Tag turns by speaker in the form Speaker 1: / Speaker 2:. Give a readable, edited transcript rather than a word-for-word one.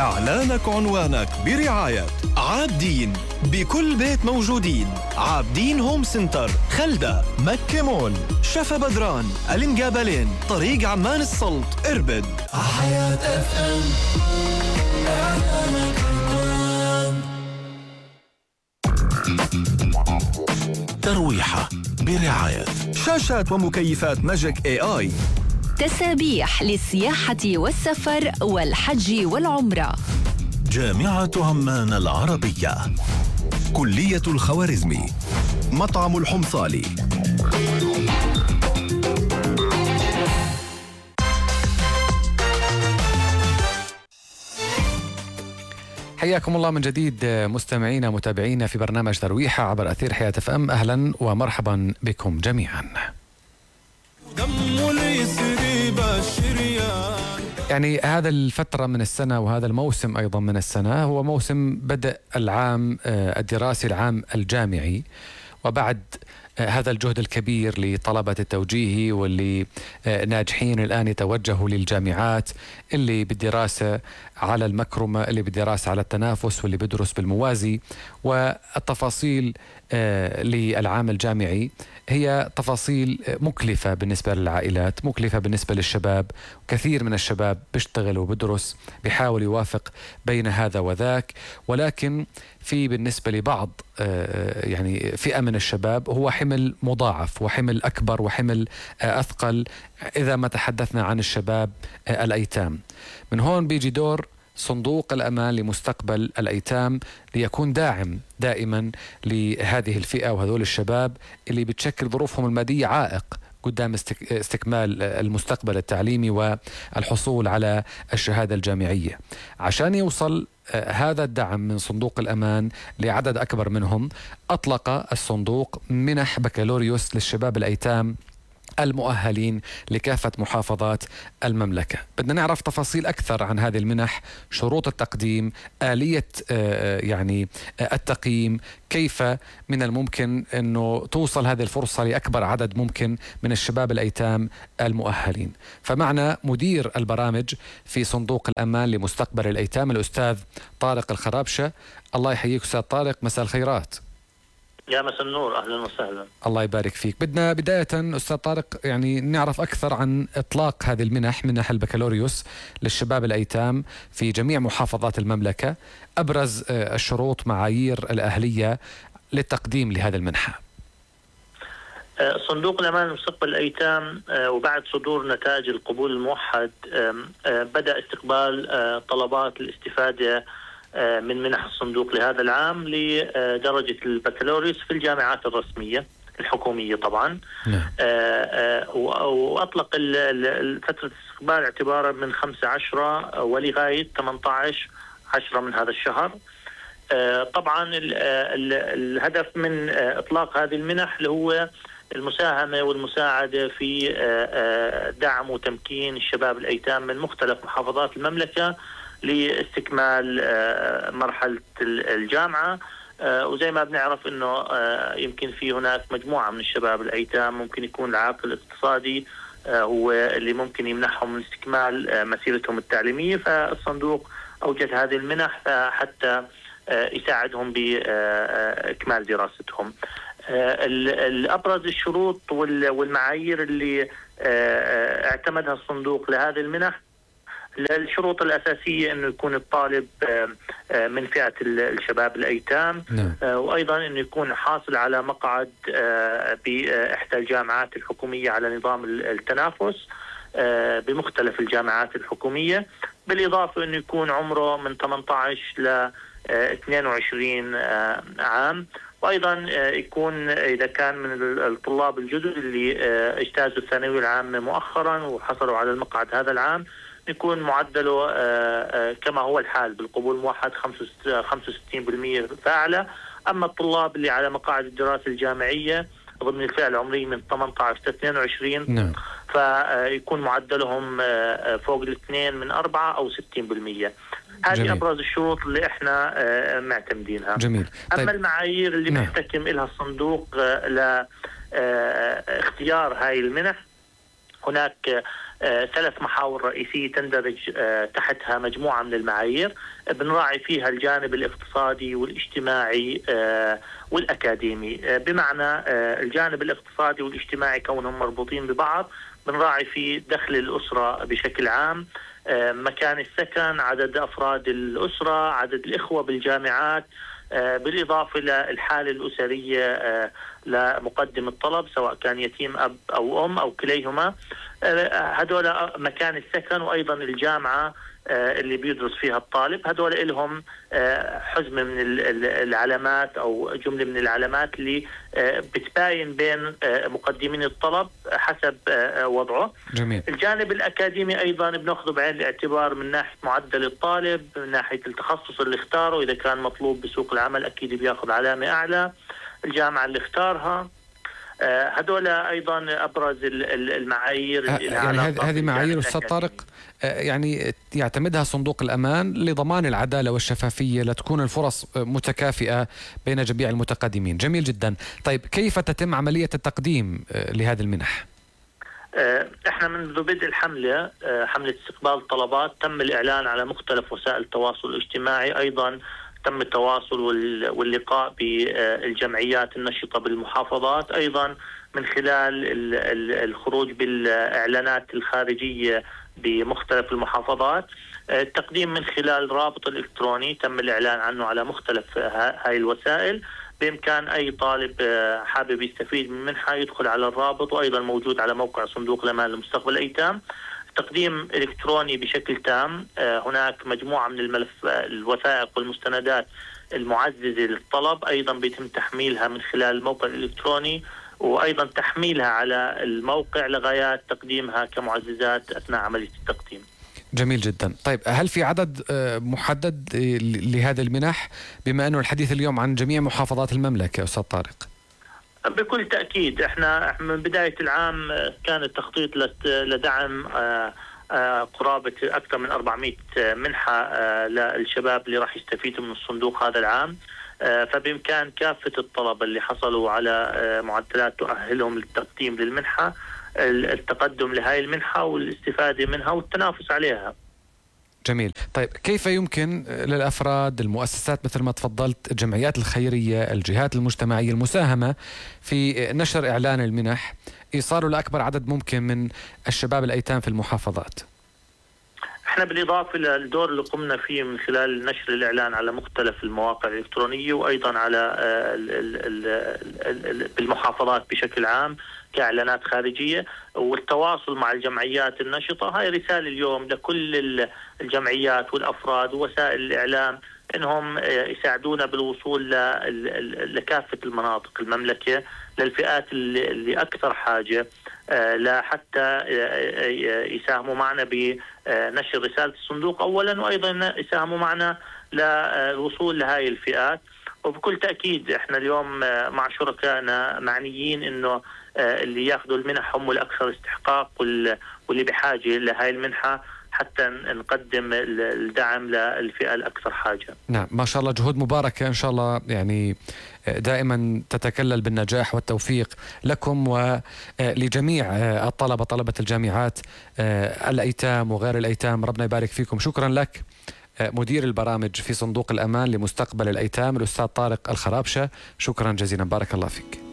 Speaker 1: إعلانك عنوانك برعاية عابدين، بكل بيت موجودين. عابدين هوم سنتر، خلدة، مكة مول، شفا بدران، المقابلين، طريق عمان السلط، إربد.
Speaker 2: حياة اف ام، إعلانك عنوان.
Speaker 3: ترويحة برعاية
Speaker 1: شاشات ومكيفات ماجيك اي اي.
Speaker 4: تسابيح للسياحة والسفر والحج والعمرة.
Speaker 3: جامعة عمان العربية.
Speaker 1: كلية الخوارزمي. مطعم الحمصالي.
Speaker 5: حياكم الله من جديد مستمعينا متابعينا في برنامج ترويحة عبر أثير حياة اف ام. أهلا ومرحبا بكم جميعا. يعني هذا الفترة من السنة وهذا الموسم أيضا من السنة هو موسم بدء العام الدراسي العام الجامعي، وبعد هذا الجهد الكبير لطلبة التوجيهي واللي ناجحين الآن يتوجهوا للجامعات، اللي بالدراسة على المكرمة، اللي بالدراسة على التنافس، واللي بدرس بالموازي. والتفاصيل للعام الجامعي هي تفاصيل مكلفة بالنسبة للعائلات، مكلفة بالنسبة للشباب. كثير من الشباب بيشتغل وبدرس، بيحاول يوافق بين هذا وذاك، ولكن في بالنسبة لبعض يعني فئة من الشباب هو حمل مضاعف وحمل أكبر وحمل أثقل إذا ما تحدثنا عن الشباب الأيتام. من هون بيجي دور صندوق الأمان لمستقبل الأيتام ليكون داعم دائما لهذه الفئة وهذول الشباب اللي بتشكل ظروفهم المادية عائق قدام استكمال المستقبل التعليمي والحصول على الشهادة الجامعية. عشان يوصل هذا الدعم من صندوق الأمان لعدد أكبر منهم، أطلق الصندوق منح بكالوريوس للشباب الأيتام المؤهلين لكافة محافظات المملكة. بدنا نعرف تفاصيل أكثر عن هذه المنح، شروط التقديم، آلية يعني التقييم، كيف من الممكن أنه توصل هذه الفرصة لأكبر عدد ممكن من الشباب الأيتام المؤهلين. فمعنا مدير البرامج في صندوق الأمان لمستقبل الأيتام الأستاذ طارق الخرابشة. الله يحييك أستاذ طارق، مساء الخيرات.
Speaker 6: يا مساء النور، أهلا وسهلا.
Speaker 5: الله يبارك فيك. بدنا بداية أستاذ طارق يعني نعرف أكثر عن إطلاق هذه المنح، منح البكالوريوس للشباب الأيتام في جميع محافظات المملكة. أبرز الشروط، معايير الأهلية للتقديم لهذه المنحة.
Speaker 6: صندوق الأمان لمستقبل الأيتام وبعد صدور نتائج القبول الموحد بدأ استقبال طلبات الاستفادة من منح الصندوق لهذا العام لدرجة البكالوريوس في الجامعات الرسمية الحكومية طبعا. وأطلق فترة الاستقبال اعتبارا من 15 ولغاية 18 من هذا الشهر. طبعا الهدف من إطلاق هذه المنح اللي هو المساهمة والمساعدة في دعم وتمكين الشباب الأيتام من مختلف محافظات المملكة لاستكمال مرحلة الجامعة. وزي ما بنعرف انه يمكن في هناك مجموعة من الشباب الأيتام ممكن يكون العائق الاقتصادي هو اللي ممكن يمنحهم من استكمال مسيرتهم التعليمية، فالصندوق أوجد هذه المنح حتى يساعدهم بإكمال دراستهم. الأبرز الشروط والمعايير اللي اعتمدها الصندوق لهذه المنح، الشروط الأساسية أنه يكون الطالب من فئة الشباب الأيتام، وأيضا أنه يكون حاصل على مقعد بإحدى الجامعات الحكومية على نظام التنافس بمختلف الجامعات الحكومية، بالإضافة أنه يكون عمره من 18 ل 22 عام، وأيضا يكون إذا كان من الطلاب الجدد اللي اجتازوا الثانوية العامة مؤخرا وحصلوا على المقعد هذا العام، يكون معدله كما هو الحال بالقبول الموحد 65% فاعلى. أما الطلاب اللي على مقاعد الدراسة الجامعية ضمن الفئة العمرية من 18 ل 22 فيكون معدلهم فوق الاثنين من 4 أو 60%. هذه أبرز الشروط اللي احنا معتمدينها.
Speaker 5: جميل.
Speaker 6: طيب. أما المعايير اللي محتكم إلها الصندوق لاختيار هاي المنح، هناك 3 محاور رئيسية تندرج تحتها مجموعة من المعايير بنراعي فيها الجانب الاقتصادي والاجتماعي والأكاديمي. بمعنى الجانب الاقتصادي والاجتماعي كونهم مربوطين ببعض، بنراعي فيه دخل الأسرة بشكل عام، مكان السكن، عدد أفراد الأسرة، عدد الإخوة بالجامعات، بالإضافة للحالة الأسرية لمقدم الطلب سواء كان يتيم أب أو أم أو كليهما. هذول مكان السكن وأيضا الجامعة اللي بيدرس فيها الطالب. هذول لهم حزمة من العلامات أو جملة من العلامات اللي بتباين بين مقدمين الطلب حسب وضعه.
Speaker 5: جميل.
Speaker 6: الجانب الأكاديمي أيضا بنأخذه بعين الاعتبار من ناحية معدل الطالب، من ناحية التخصص اللي اختاره، إذا كان مطلوب بسوق العمل أكيد بياخذ علامة أعلى، الجامعة اللي اختارها. هذول أيضا أبرز المعايير.
Speaker 5: يعني هذه معايير أستاذ طارق يعني يعتمدها صندوق الأمان لضمان العدالة والشفافية لتكون الفرص متكافئة بين جميع المتقدمين. جميل جدا. طيب كيف تتم عملية التقديم لهذه المنح؟
Speaker 6: احنا منذ بدء الحملة، حملة استقبال الطلبات، تم الإعلان على مختلف وسائل التواصل الاجتماعي. أيضا تم التواصل واللقاء بالجمعيات النشطة بالمحافظات، أيضا من خلال الخروج بالإعلانات الخارجية بمختلف المحافظات. التقديم من خلال رابط الإلكتروني تم الإعلان عنه على مختلف هاي الوسائل. بإمكان أي طالب حابب يستفيد من منحة يدخل على الرابط، وأيضا موجود على موقع صندوق الأمان لمستقبل الأيتام. تقديم إلكتروني بشكل تام. هناك مجموعة من الوثائق والمستندات المعززة للطلب أيضا بيتم تحميلها من خلال الموقع الإلكتروني، وأيضا تحميلها على الموقع لغايات تقديمها كمعززات أثناء عملية التقديم.
Speaker 5: جميل جدا. طيب هل في عدد محدد لهذه المنح بما أنه الحديث اليوم عن جميع محافظات المملكة أستاذ طارق؟
Speaker 6: بكل تأكيد. احنا من بداية العام كان التخطيط لدعم قرابة أكثر من 400 منحة للشباب اللي راح يستفيدوا من الصندوق هذا العام. فبإمكان كافة الطلبة اللي حصلوا على معدلات تؤهلهم للتقديم للمنحة التقدم لهذه المنحة والاستفادة منها والتنافس عليها.
Speaker 5: جميل. طيب كيف يمكن للأفراد، المؤسسات مثل ما تفضلت، الجمعيات الخيرية، الجهات المجتمعية المساهمة في نشر إعلان المنح إيصاله لأكبر عدد ممكن من الشباب الأيتام في المحافظات؟
Speaker 6: احنا بالإضافة للدور اللي قمنا فيه من خلال نشر الإعلان على مختلف المواقع الإلكترونية وأيضا على بالمحافظات بشكل عام كإعلانات خارجية والتواصل مع الجمعيات النشطة. هاي رسالة اليوم لكل الجمعيات والأفراد ووسائل الإعلام إنهم يساعدونا بالوصول لكافة المناطق المملكة للفئات اللي أكثر حاجة، لحتى يساهموا معنا بنشر رسالة الصندوق أولا، وأيضا يساهموا معنا للوصول لهاي الفئات. وبكل تأكيد احنا اليوم مع شركائنا معنيين إنه اللي ياخذوا المنح هم الأكثر استحقاق واللي بحاجة لهاي المنحة حتى نقدم الدعم للفئة الأكثر حاجة.
Speaker 5: نعم ما شاء الله، جهود مباركة إن شاء الله، يعني دائما تتكلل بالنجاح والتوفيق لكم ولجميع الطلبة، طلبة الجامعات، الأيتام وغير الأيتام. ربنا يبارك فيكم. شكرا لك مدير البرامج في صندوق الأمان لمستقبل الأيتام الأستاذ طارق الخرابشة، شكرا جزيلا، بارك الله فيك.